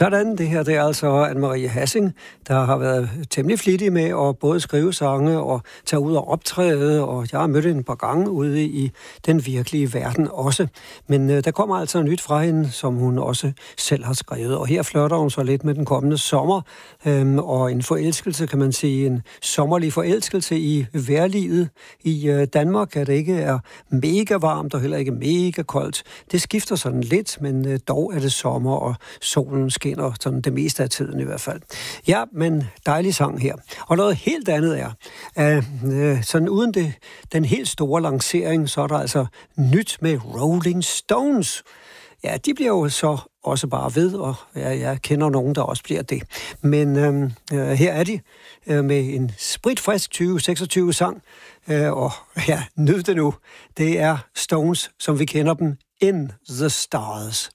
Sådan, det her det er altså Anne-Marie Hassing, der har været temmelig flittig med at både skrive sange og tage ud og optræde, og jeg har mødt hende et par gange ude i den virkelige verden også. Men der kommer altså nyt fra hende, som hun også selv har skrevet, og her flirter hun så lidt med den kommende sommer, og en forelskelse, kan man sige, en sommerlig forelskelse i vejrlivet. I Danmark er det ikke er mega varmt og heller ikke mega koldt. Det skifter sådan lidt, men dog er det sommer, og solen skinner sådan det meste af tiden i hvert fald. Ja, men dejlig sang her. Og noget helt andet er, sådan uden den helt store lancering, så er der altså nyt med Rolling Stones. Ja, de bliver jo så også bare ved, og jeg kender nogen, der også bliver det. Men her er de med en spritfrisk 2026 sang, og ja, nyd det nu. Det er Stones, som vi kender dem, In the Stars.